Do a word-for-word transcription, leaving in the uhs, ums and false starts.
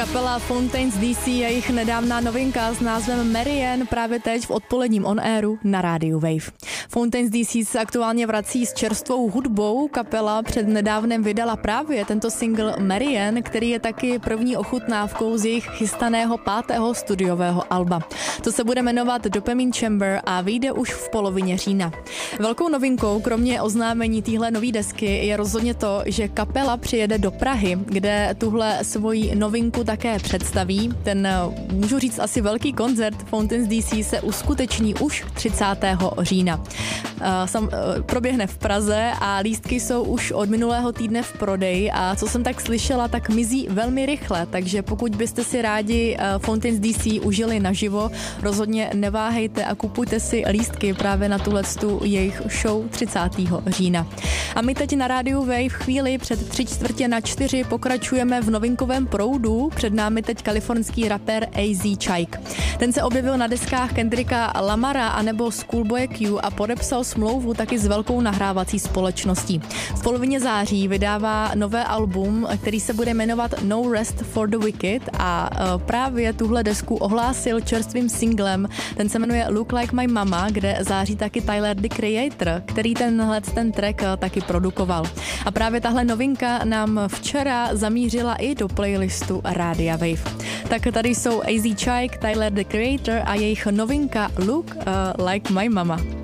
Kapela Fontaines D C, jejich nedávná novinka s názvem Marianne právě teď v odpoledním on airu na rádiu Wave. Fontaines D C se aktuálně vrací s čerstvou hudbou. Kapela před nedávnem vydala právě tento single Marianne, který je taky první ochutnávkou z jejich chystaného pátého studiového alba. To se bude jmenovat Dopamine Chamber a vyjde už v polovině října. Velkou novinkou, kromě oznámení téhle nové desky, je rozhodně to, že kapela přijede do Prahy, kde tuhle svoji novinku také představí. Ten, můžu říct, asi velký koncert Fontaines D C se uskuteční už třicátého října. Sam, proběhne v Praze a lístky jsou už od minulého týdne v prodeji a co jsem tak slyšela, tak mizí velmi rychle, takže pokud byste si rádi Fontaines D C užili naživo, rozhodně neváhejte a kupujte si lístky právě na tuhletu jejich show třicátého října. A my teď na rádiu Wave chvíli před tři čtvrtě na čtyři pokračujeme v novinkovém proudu. Před námi teď kalifornský rapper A Z Chike. Ten se objevil na deskách Kendricka Lamara anebo Schoolboy Q a podepsal smlouvu taky s velkou nahrávací společností. V polovině září vydává nové album, který se bude jmenovat No Rest for the Wicked a právě tuhle desku ohlásil čerstvým singlem. Ten se jmenuje Look Like My Mama, kde září taky Tyler the Creator, který tenhle ten track taky produkoval. A právě tahle novinka nám včera zamířila i do playlistu Rádia Wave. Tak tady jsou A Z Chike, Tyler the Creator a jejich novinka Look uh, Like My Mama.